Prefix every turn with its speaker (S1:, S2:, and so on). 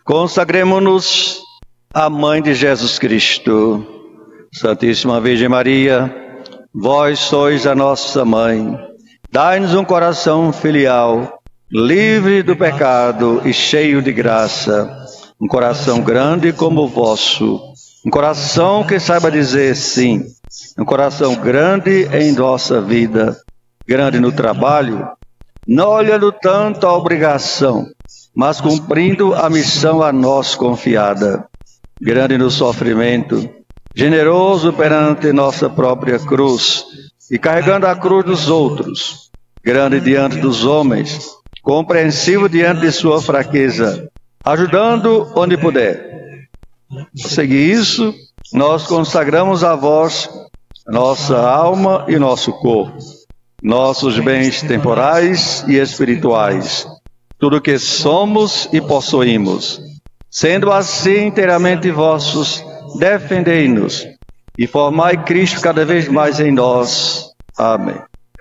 S1: Consagremo-nos à Mãe de Jesus Cristo. Santíssima Virgem Maria, vós sois a nossa Mãe. Dai-nos um coração filial, livre do pecado e cheio de graça. Um coração grande como o vosso. Um coração que saiba dizer sim. Um coração grande em nossa vida. Grande no trabalho, não olhando tanto a obrigação, mas cumprindo a missão a nós confiada. Grande no sofrimento, generoso perante nossa própria cruz e carregando a cruz dos outros. Grande diante dos homens, compreensivo diante de sua fraqueza, ajudando onde puder. Por seguir isso, nós consagramos a vós nossa alma e nosso corpo, nossos bens temporais e espirituais, tudo que somos e possuímos. Sendo assim inteiramente vossos, defendei-nos e formai Cristo cada vez mais em nós. Amém.